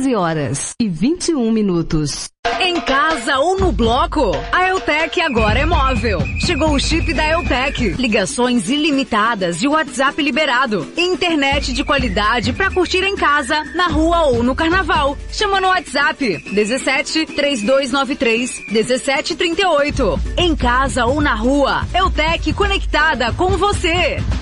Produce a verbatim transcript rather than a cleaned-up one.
quatorze horas e vinte e um minutos. Em casa ou no bloco, a Eltec agora é móvel. Chegou o chip da Eltec. Ligações ilimitadas e WhatsApp liberado. Internet de qualidade pra curtir em casa, na rua ou no carnaval. Chama no WhatsApp dezessete, trinta e dois noventa e três, dezessete trinta e oito. Em casa ou na rua, Eltec conectada com você.